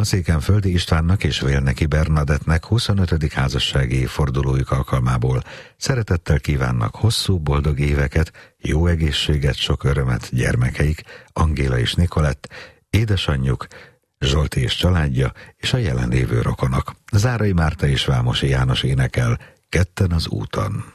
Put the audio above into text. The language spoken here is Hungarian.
Székenföldi Istvánnak és Vélneki Bernadettnek 25. házassági évfordulójuk alkalmából szeretettel kívánnak hosszú, boldog éveket, jó egészséget, sok örömet gyermekeik, Angéla és Nikolett, édesanyjuk, Zsolti és családja, és a jelenlévő rokonok. Zárai Márta és Vámosi János énekel Ketten az úton.